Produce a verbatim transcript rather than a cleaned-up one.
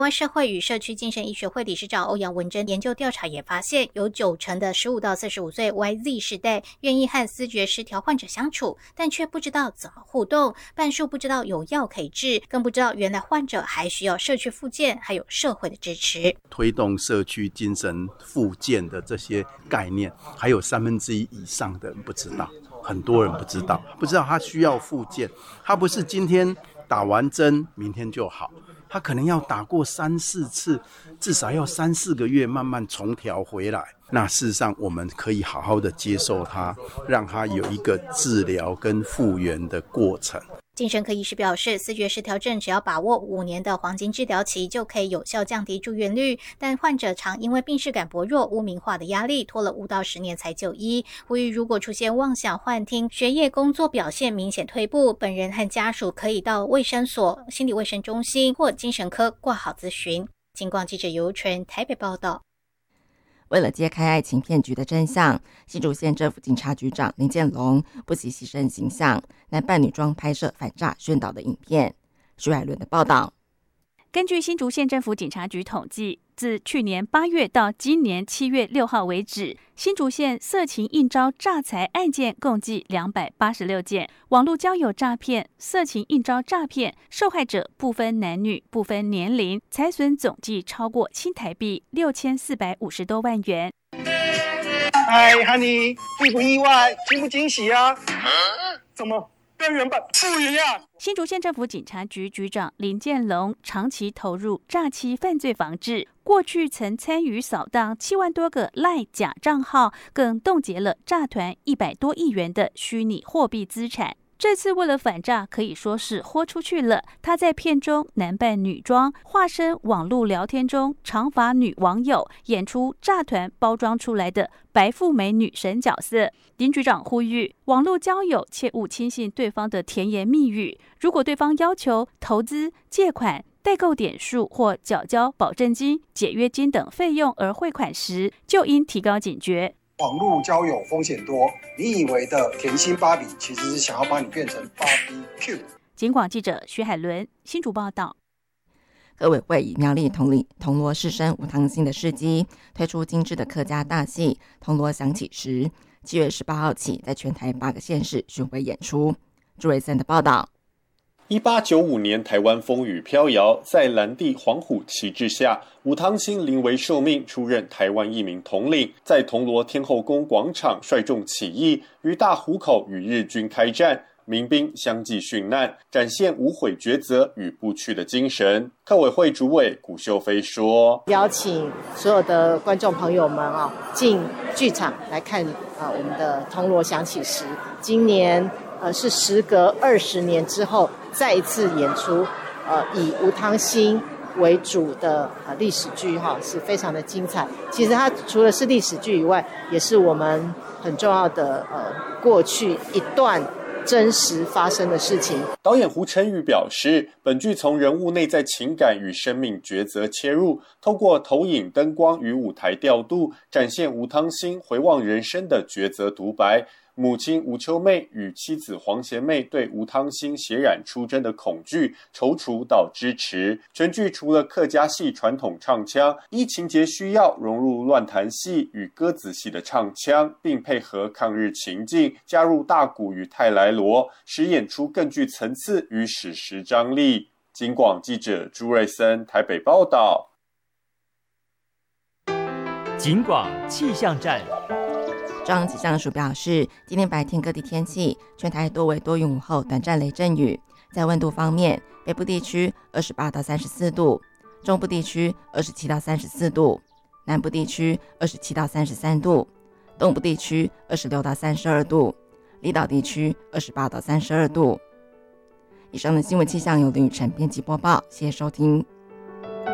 台湾社会与社区精神医学会理事长欧阳文珍研究调查也发现，有九成的十五到四十五岁 Y Z 世代愿意和思觉失调患者相处，但却不知道怎么互动，半数不知道有药可以治，更不知道原来患者还需要社区复健还有社会的支持。 推动社区精神复健的这些概念，还有三分之一以上的人不知道，很多人不知道，不知道他需要复健，他不是今天打完针明天就好，他可能要打过三四次，至少要三四个月慢慢重调回来。那事实上我们可以好好的接受他，让他有一个治疗跟复原的过程。 精神科医师表示，思觉失调症只要把握五年的黄金治疗期，就可以有效降低住院率，但患者常因为病识感薄弱、污名化的压力，拖了五到十年才就医。呼吁如果出现妄想幻听、学业工作表现明显退步，本人和家属可以到卫生所、心理卫生中心或精神科挂号咨询。警广记者尤纯台北报道。 为了揭开爱情骗局的真相，新竹县政府警察局长林建龙不惜牺牲形象，男扮女装拍摄反诈宣导的影片。徐海伦的报道。 根据新竹县政府警察局统计，自去年八月到今年七月六号为止，新竹县色情应招诈财案件共计两百八十六件，网络交友诈骗、色情应招诈骗，受害者不分男女、不分年龄，财损总计超过新台币六千四百五十多万元。 嗨 ，Honey， 意不意外？惊不惊喜啊？怎么？跟原本不一样。 新竹县政府警察局局长林建龙长期投入诈欺犯罪防治，过去曾参与扫荡七万多个赖假账号，更冻结了诈团一百多亿元的虚拟货币资产。这次为了反诈，可以说是豁出去了。他在片中男扮女装，化身网络聊天中长发女网友，演出诈团包装出来的白富美女神角色。林局长呼吁，网络交友切勿轻信对方的甜言蜜语，如果对方要求投资、借款、代购点数或缴交保证金、解约金等费用而汇款时，就应提高警觉。 网络交友风险多，你以为的甜心芭比，其实是想要把你变成芭比 Q。 警广记者徐海伦新竹报道。 科委会以苗栗铜里铜锣士绅吴汤兴的事迹，推出精致的客家大戏《铜锣响起时》，七月十八号起在全台八个县市巡回演出。朱瑞森的报道。 一八九五年，台湾风雨飘摇，在蓝地黄虎旗帜下，吴汤兴临危受命，出任台湾一名统领，在铜锣天后宫广场率众起义，于大湖口与日军开战，民兵相继殉难，展现无悔抉择与不屈的精神。客委会主委古秀飞说：“ 邀请所有的观众朋友们啊，进剧场来看啊，我们的铜锣响起时，今年呃是时隔二十年之后。”再一次演出，呃，以吴汤兴为主的呃历史剧哈，是非常的精彩。其实它除了是历史剧以外，也是我们很重要的呃过去一段真实发生的事情。 导演胡晨宇表示，本剧从人物内在情感与生命抉择切入，透过投影、灯光与舞台调度，展现吴汤兴回望人生的抉择独白。母亲吴秋妹与妻子黄贤妹对吴汤兴血染出征的恐惧、踌躇到支持。全剧除了客家戏传统唱腔，依情节需要融入乱弹戏与歌子戏的唱腔，并配合抗日情境，加入大鼓与泰来锣，使演出更具层次与史实张力。警广记者朱瑞森台北报道。 警广气象站。 中央气象署表示，今天白天各地天气，全台多为多云午后短暂雷阵雨。在温度方面，北部地区二十八到三十四度，中部地区二十七到三十四度，南部地区二十七到三十三度，东部地区二十六到三十二度，离岛地区二十八到三十二度。以上的新闻气象由林雨晨编辑播报，谢谢收听。